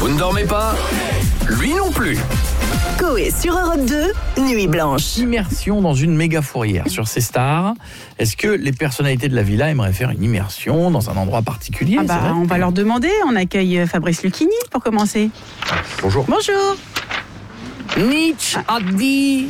Vous ne dormez pas ? Lui non plus. Coé sur Europe 2, Nuit Blanche. Immersion dans une méga fourrière sur ces stars. Est-ce que les personnalités de la villa aimeraient faire une immersion dans un endroit particulier? On va leur demander. On accueille Fabrice Lucchini pour commencer. Bonjour. Bonjour. Nietzsche a dit: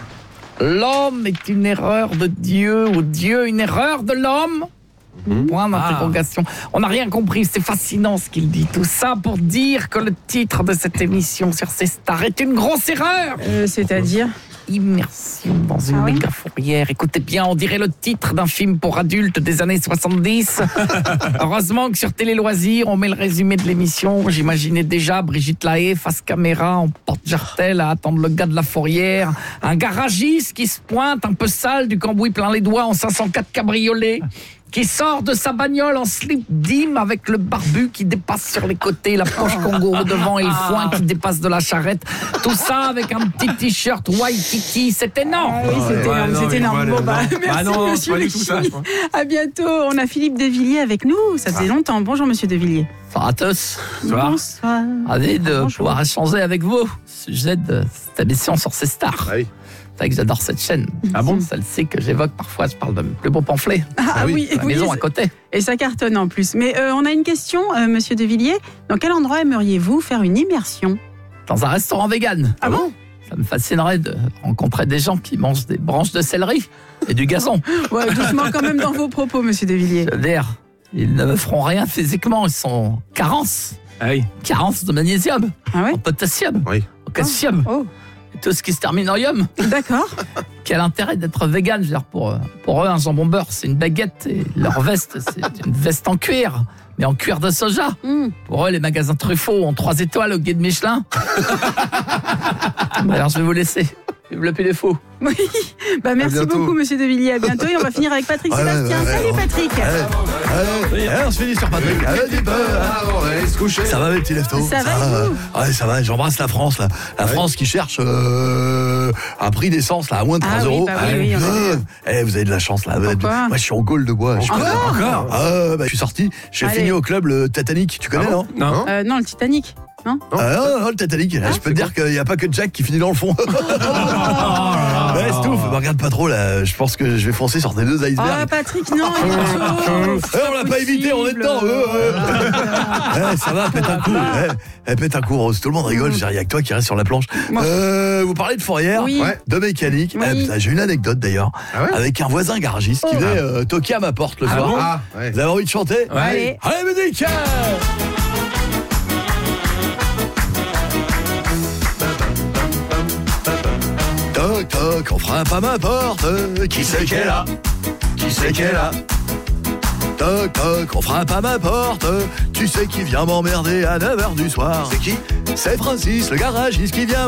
l'homme est une erreur de Dieu ou Dieu une erreur de l'homme? Point d'interrogation. On n'a rien compris, c'est fascinant ce qu'il dit. Tout ça pour dire que le titre de cette émission sur ces stars est une grosse erreur. C'est-à-dire Immersion dans une méga fourrière. Écoutez bien, on dirait le titre d'un film pour adultes des années 70. Heureusement que sur Télé Loisirs, on met le résumé de l'émission. J'imaginais déjà Brigitte Lahaie face caméra en porte-jartel à attendre le gars de la fourrière. Un garagiste qui se pointe un peu sale, du cambouis plein les doigts en 504 cabriolet, qui sort de sa bagnole en slip dim avec le barbu qui dépasse sur les côtés, la poche kangourou devant et le foin qui dépasse de la charrette. Tout ça avec un petit t-shirt Waikiki. C'est énorme. Oui, c'est énorme. Bon, merci, monsieur Lucchini. À bientôt. On a Philippe Devilliers avec nous. Ça faisait longtemps. Bonjour, monsieur Devilliers. Bonsoir à tous. Bonsoir. Ravi de pouvoir échanger avec vous au sujet de cette émission sur ces stars. Ah oui. C'est vrai que j'adore cette chaîne. Ah bon? Celle-ci que j'évoque parfois, je parle de mes plus beaux pamphlets. Ah oui, La maison à côté. Et ça cartonne en plus. Mais on a une question, monsieur Devilliers. Dans quel endroit aimeriez-vous faire une immersion? Dans un restaurant vegan. Ah bon? Ça me fascinerait de rencontrer des gens qui mangent des branches de céleri et du gazon. Ouais, doucement quand même dans vos propos, monsieur Devilliers. C'est-à-dire, ils ne me feront rien physiquement, ils sont carence. Ah oui. Carence de magnésium, Ah ouais? en potassium, Oui. en calcium, Oh, et tout ce qui se termine en yum. d'accord. Quel intérêt d'être vegan? Je veux dire, pour eux, un jambon beurre, c'est une baguette, et leur veste, c'est une veste en cuir, mais en cuir de soja. Pour eux, les magasins Truffaut ont 3 étoiles au guide Michelin. Alors, je vais vous laisser. Vive le Pédéfaux. Oui, merci beaucoup, monsieur Devilliers. À bientôt. Et on va finir avec Patrick Sébastien. Salut, Patrick. On se finit sur Patrick. Allez se coucher. Ça va, mes petits leftos? Ça va, et vous? Ouais, ça va, j'embrasse la France, là. La France qui cherche un prix d'essence, là, à moins de 3 Ah oui, euros. bah oui, on a vu. Vous avez de la chance, là. Pourquoi? Moi, je suis en Gaule de bois. Encore? Je suis sorti. J'ai Allez. fini au club le Titanic. Tu connais, non? Non. Non, le Titanic. Non? Non, le Titanic. Je peux te dire qu'il n'y a pas que Jack qui finit dans le fond. Ouais, c'est tout. Me regarde pas trop, là. Je pense que je vais foncer sur tes 2 Ah, icebergs. Patrick, non, il est chaud. On l'a pas évité, on est dedans. Ça va, pète un coup. Pète un coup, Rose. Tout le monde rigole. Il n'y a que toi qui reste sur la planche. Vous parlez de fourrière, Oui. de mécanique. Oui. J'ai une anecdote d'ailleurs. Ah ouais? Avec un voisin garagiste qui venait toquer à ma porte le soir. bon? Ah, ouais. Vous avez envie de chanter? Allez. Allez, musique! Toc toc, on frappe à ma porte. Qui c'est qu'elle a? Qui c'est qu'elle a? Toc toc, on frappe à ma porte. Tu sais qui vient m'emmerder à 9h du soir? C'est qui? C'est Francis, le garagiste qui vient